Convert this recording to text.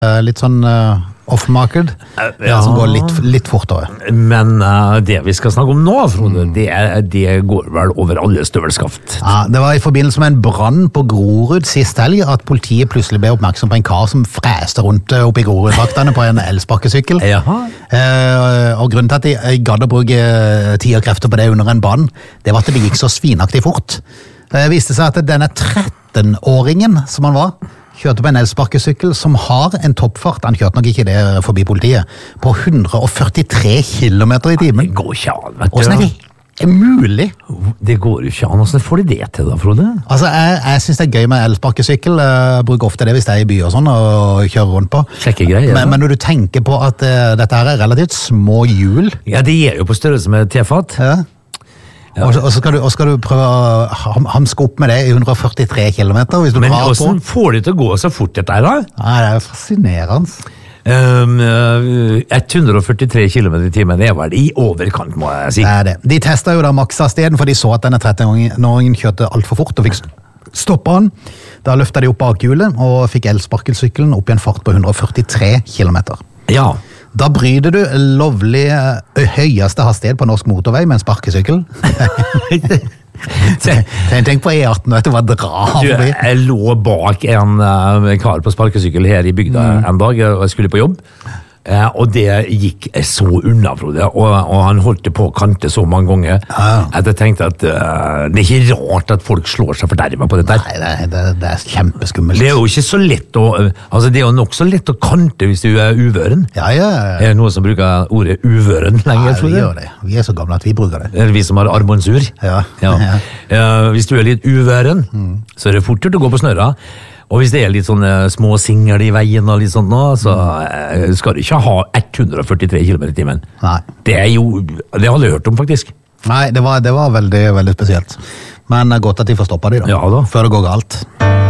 Litt sånn off-market, som går litt fortere. Men det vi skal snakke om nå, Frode, det går vel over alle støvelskaft. Ja, det var i forbindelse med en brann på Grorud sist helg at politiet plutselig ble oppmerksom på en kar som fræste rundt oppe i Grorud-traktene på en elsparkesykkel. Og grunnen til at jeg gadd å bruke tid og krefter på det under en brann, det var at det gikk så svinaktig fort. Det viste seg at denne 13-åringen som han var, kjørte på en elsparkesykkel som har en toppfart, han kjørte nok ikke det forbi politiet, på 143 kilometer i timen. Det går ikke an, vet du. Hvordan det mulig? Det går jo ikke an. Hvordan får de det til da, Frode? Altså, jeg synes det er gøy med elsparkesykkel. Jeg bruker ofte det hvis jeg er i by og sånn, og kjører rundt på. Kjekke greier. Men når du tenker på at dette her er relativt små hjul. Ja, de er jo på størrelse med tefat. Ja. Og så skal du prøve å hamske opp med det i 143 kilometer. Hvis du Men hvordan får de til å gå så fort dette her da? Nei, det er jo fascinerende. 143 kilometer i timen, det er vel i overkant, må jeg si. Det er det. De testet jo da makshastigheten, for de så at denne 13-åringen kjørte alt for fort, og fikk stoppet han. Da løftet de opp bakhjulet, og fikk elsparkesykkelen opp i en fart på 143 kilometer. Ja. Da bryter du lovlig høyeste hastighet på norsk motorvei med en sparkesykkel. Tenk på E18, vet du hva dra forbi. Jeg lå bak en kar på sparkesykkel her i bygda en dag, og jeg skulle på jobb. Og det gikk så unna, Frode, og han holdt det på å kante så mange ganger at jeg tenkte at det er ikke rart at folk slår seg forderva på dette. Nei, det er kjempeskummelt. Det er jo ikke så lett det er jo nok så lett å kante hvis du er uvøren. Ja. Er det noen som bruker ordet uvøren lenger, Frode? Vi gjør det. Vi er så gamle at vi bruker det. Er det vi som har armbåndsur? Ja. Hvis du er litt uvøren, så er det fort gjort å gå på snørra. Og hvis det er litt sånne små singler i veien og litt sånt nå, så skal du ikke ha 143 km i timen. Nei. Det har jeg aldri hørt om, faktisk. Nei, det var veldig, veldig spesielt. Men godt at de får stoppet de da, Ja da. før det går galt.